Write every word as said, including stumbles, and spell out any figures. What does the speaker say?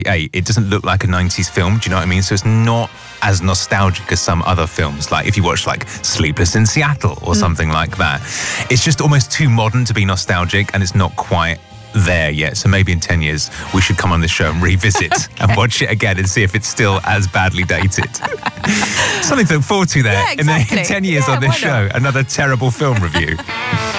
it doesn't look like a nineties film, do you know what I mean? So it's not as nostalgic as some other films, like if you watch like Sleepless in Seattle or mm. something like that. It's just almost too modern to be nostalgic, and it's not quite there yet. So maybe in ten years we should come on this show and revisit okay. and watch it again and see if it's still as badly dated. Something to look forward to there. Yeah, exactly. in, the, in ten years yeah, on this show, another terrible film review.